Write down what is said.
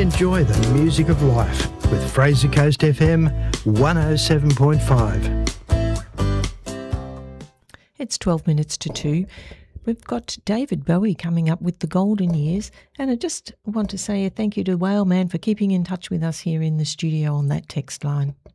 Enjoy the music of life with Fraser Coast FM 107.5. It's 12 minutes to 2. We've got David Bowie coming up with the Golden Years, and I just want to say a thank you to Whaleman for keeping in touch with us here in the studio on that text line.